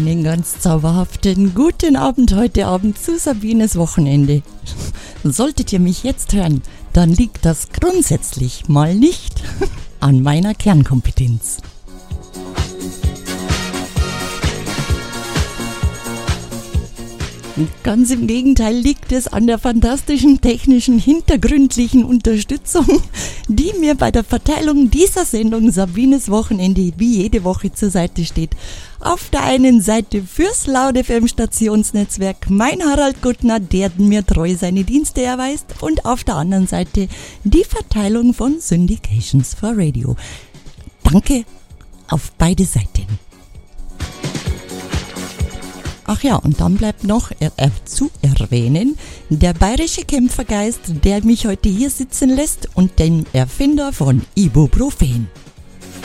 Einen ganz zauberhaften guten Abend heute Abend zu Sabines Wochenende. Solltet ihr mich jetzt hören, dann liegt das grundsätzlich mal nicht an meiner Kernkompetenz. Ganz im Gegenteil liegt es an der fantastischen technischen hintergründlichen Unterstützung, die mir bei der Verteilung dieser Sendung Sabines Wochenende wie jede Woche zur Seite steht. Auf der einen Seite fürs Loud FM Stationsnetzwerk mein Harald Guttner, der mir treu seine Dienste erweist, und auf der anderen Seite die Verteilung von Syndications for Radio. Danke auf beide Seiten. Ach ja, und dann bleibt noch zu erwähnen, der bayerische Kämpfergeist, der mich heute hier sitzen lässt, und den Erfinder von Ibuprofen.